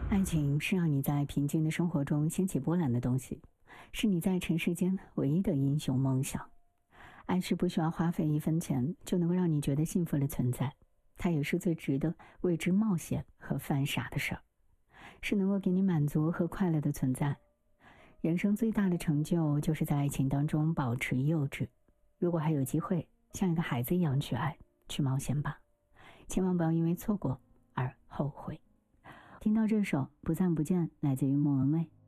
爱情是让你在平静的生活中掀起波澜的东西，是你在尘世间唯一的英雄梦想。爱是不需要花费一分钱就能够让你觉得幸福的存在，它也是最值得为之冒险和犯傻的事儿，是能够给你满足和快乐的存在。人生最大的成就就是在爱情当中保持幼稚。如果还有机会，像一个孩子一样去爱，去冒险吧，千万不要因为错过而后悔。听到这首不散不见，来自于莫文蔚。